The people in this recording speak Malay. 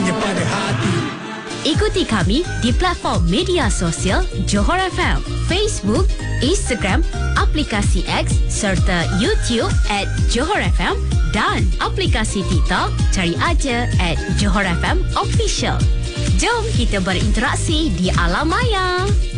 hanya pada hati. Ikuti kami di platform media sosial Johor FM, Facebook, Instagram, aplikasi X serta YouTube @Johor FM dan aplikasi TikTok cari aja @Johor FM Official. Jom kita berinteraksi di alam maya.